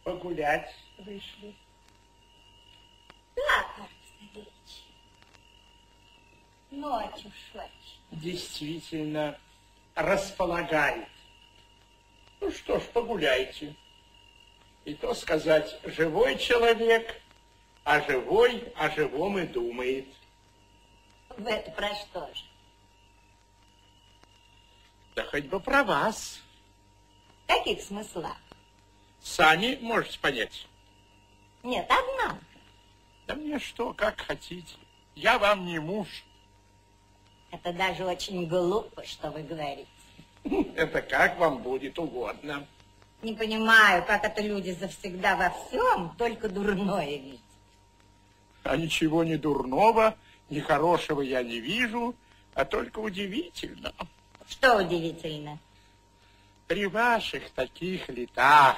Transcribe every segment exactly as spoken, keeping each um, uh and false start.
Погулять вышли. Да, кажется, вечер. Ночь уж очень. Действительно располагает. Ну что ж, погуляйте. И то сказать, живой человек, а живой о живом и думает. Вы это про что же? Да хоть бы про вас. В каких смыслах? Сами можете понять. Нет, одна. Да мне что, как хотите. Я вам не муж. Это даже очень глупо, что вы говорите. Это как вам будет угодно. Не понимаю, как это люди завсегда во всем только дурное видят. А ничего не дурного, ни хорошего я не вижу, а только удивительно. Что удивительно? При ваших таких летах.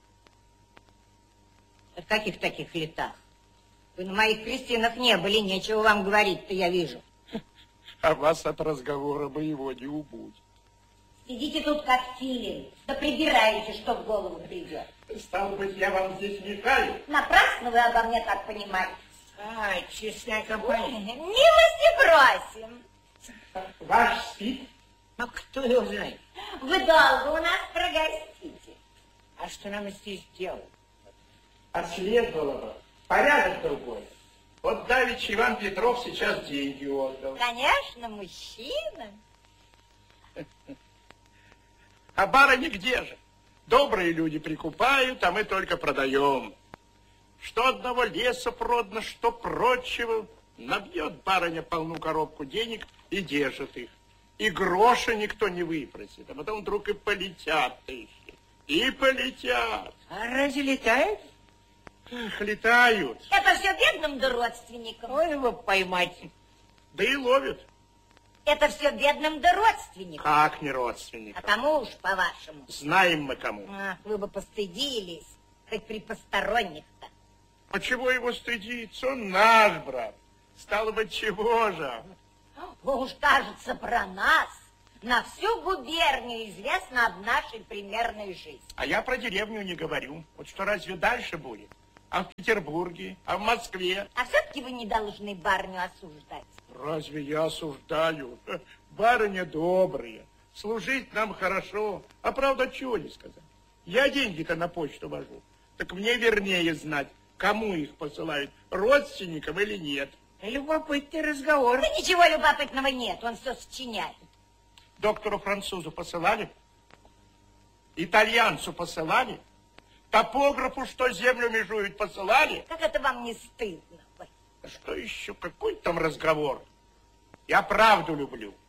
В каких таких летах? Вы на моих крестинах не были, нечего вам говорить-то, я вижу. А вас от разговора моего не убудет. Сидите тут как филин, да прибираете, что в голову придет. Стало быть, я вам здесь мешаю? Напрасно вы обо мне так понимаете. Ай, честная компания. Милости просим. Ваш спит? А кто его знает? Вы долго у нас прогостите. А что нам здесь делать? А следовало бы порядок другой. Вот давеча Иван Петров сейчас деньги отдал. Конечно, мужчина. А барыня где же? Добрые люди прикупают, а мы только продаем. Что одного леса продано, что прочего. Набьет барыня полную коробку денег и держит их. И гроша никто не выпросит. А потом вдруг и полетят тысячи. И полетят. А разве летают? Эх, летают. Это все бедным да родственникам. Ой, его поймать. Да и ловят. Это все бедным да родственникам. Как не родственникам? А кому уж, по-вашему? Знаем мы кому. А, вы бы постыдились, хоть при посторонних-то. А чего его стыдиться? Он наш брат. Стало быть, чего же? Вы уж, кажется, про нас. На всю губернию известно об нашей примерной жизни. А я про деревню не говорю. Вот что разве дальше будет? А в Петербурге, а в Москве? А все-таки вы не должны барню осуждать. Разве я осуждаю? Барыня добрые, служить нам хорошо. А правда, чего не сказать? Я деньги-то на почту вожу. Так мне вернее знать, кому их посылают, родственникам или нет. Любопытный разговор. Да ничего любопытного нет, он все сочиняет. Доктору французу посылали? Итальянцу посылали? Топографу, что землю межуют, посылали? Как это вам не стыдно? А что еще? Какой там разговор? Я правду люблю.